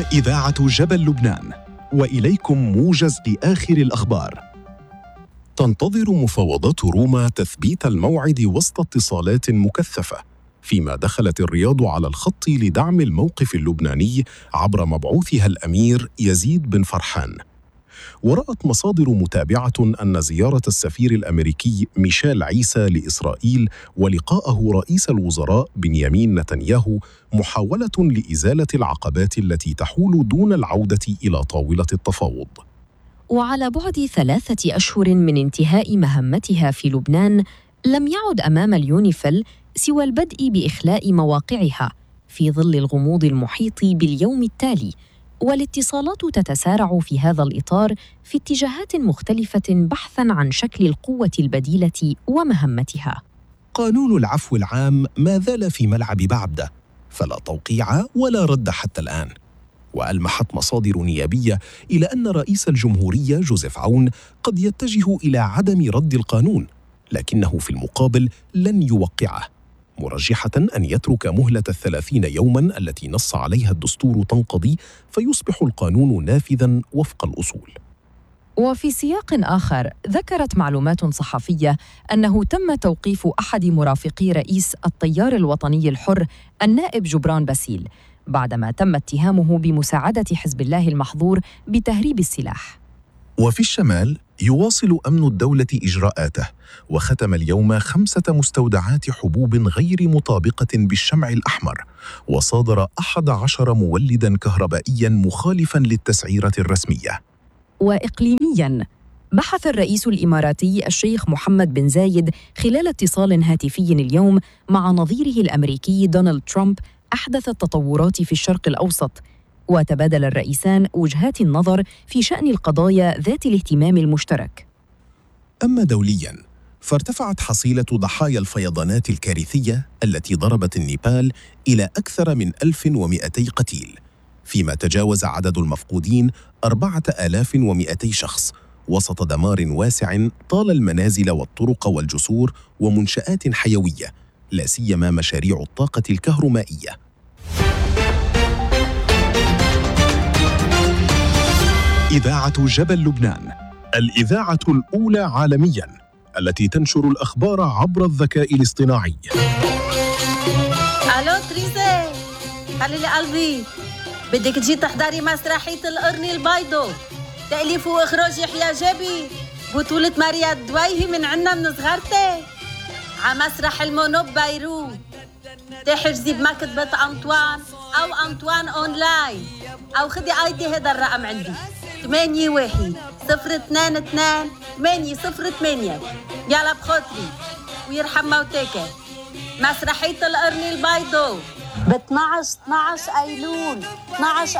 إذاعة جبل لبنان، وإليكم موجز لآخر الأخبار. تنتظر مفاوضات روما تثبيت الموعد وسط اتصالات مكثفة، فيما دخلت الرياض على الخط لدعم الموقف اللبناني عبر مبعوثها الأمير يزيد بن فرحان. ورأت مصادر متابعة أن زيارة السفير الأمريكي ميشيل عيسى لإسرائيل ولقاءه رئيس الوزراء بنيامين نتنياهو محاولة لإزالة العقبات التي تحول دون العودة إلى طاولة التفاوض. وعلى بعد 3 أشهر من انتهاء مهمتها في لبنان، لم يعد أمام اليونيفيل سوى البدء بإخلاء مواقعها في ظل الغموض المحيط باليوم التالي، والاتصالات تتسارع في هذا الإطار في اتجاهات مختلفة بحثاً عن شكل القوة البديلة ومهمتها. قانون العفو العام ما زال في ملعب بعبدة، فلا توقيع ولا رد حتى الآن. وألمحت مصادر نيابية إلى أن رئيس الجمهورية جوزيف عون قد يتجه إلى عدم رد القانون، لكنه في المقابل لن يوقعه، مرجحة أن يترك مهلة 30 يوماً التي نص عليها الدستور تنقضي، فيصبح القانون نافذاً وفق الأصول. وفي سياق آخر، ذكرت معلومات صحفية أنه تم توقيف أحد مرافقي رئيس التيار الوطني الحر النائب جبران باسيل بعدما تم اتهامه بمساعدة حزب الله المحظور بتهريب السلاح. وفي الشمال يواصل أمن الدولة إجراءاته، وختم اليوم 5 مستودعات حبوب غير مطابقة بالشمع الأحمر، وصادر 11 مولداً كهربائياً مخالفاً للتسعيرة الرسمية. وإقليمياً، بحث الرئيس الإماراتي الشيخ محمد بن زايد خلال اتصال هاتفي اليوم مع نظيره الأمريكي دونالد ترامب أحدث التطورات في الشرق الأوسط، وتبادل الرئيسان وجهات النظر في شأن القضايا ذات الاهتمام المشترك. أما دولياً، فارتفعت حصيلة ضحايا الفيضانات الكارثية التي ضربت النيبال إلى أكثر من 1200 قتيل، فيما تجاوز عدد المفقودين 4200 شخص، وسط دمار واسع طال المنازل والطرق والجسور ومنشآت حيوية، لا سيما مشاريع الطاقة الكهرومائية. إذاعة جبل لبنان، الإذاعة الأولى عالمياً التي تنشر الأخبار عبر الذكاء الاصطناعي. ألو تريزي، خليلي قلبي، بدك تجي تحضري مسرحية القرن البيضاء، تأليف وإخراج يحيى جابي، بطولة ماريا الدويهي من عنا من صغرتي، عمسرح المونوب بيروت. تحجزي بمكتبة أنطوان أو أنطوان أونلاين، أو خدي آيدي هذا الرقم عندي 81-022 808. يلا بخاطري ويرحم موتاك. مسرحية القرن البيضاء ب 12 أيلول 12